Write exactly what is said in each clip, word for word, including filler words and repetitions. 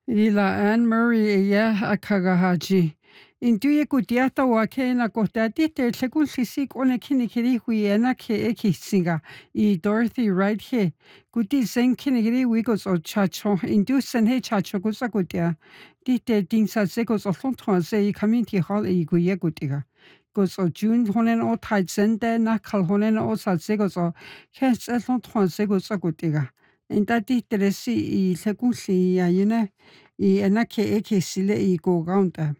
Ila Anne Murray ya akagahaji. Intuye kutiata wake na kotati te tlekun sisik one kini kiri huiena ke ekisinga. I Dorothy Wright he. Kuti sen kini kiri wigos o chacho. Intu sen he chacho kusa kutia. Tite dingsa sekos o flontron se I community hall I guye kutiga. Gos o June honen o tai zende na kal honen o sa sekos o kes e flontron sekos o kutiga. Intati teresi I tlekun ya yune. I enake eke sile I go gaunta.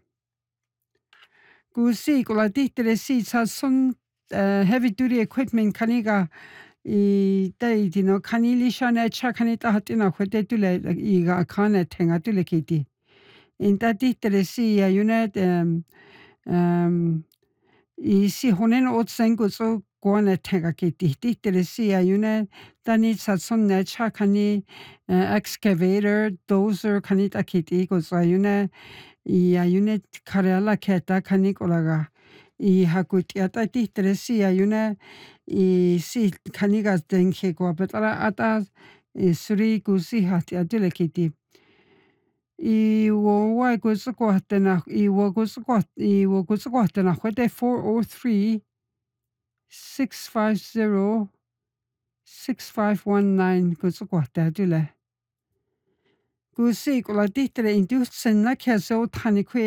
Gusi kola dihtere si sa son heavy duty equipment kaniga I dai dino kanili shana cha kanita hatina khote tule I ga khana thenga tule kiti. Inta dihtere si ya yune um um I si honen ot sengu so goana thenga kiti. Dihtere si ya yune tani sa son na cha kani excavator dozer kanita kiti ko sa yune I ayune karela keta kanikolaga. I hakutiata tihteresi ayune I si kanigas denke ko petara ata suri kusi hati atile kiti. I wo wa kusuko hatena I wo kusuko I wo kusuko hatena hote four oh three six five zero six five one nine kusuko hatile. Gusi kola dihtere indus sen na keso tani kwe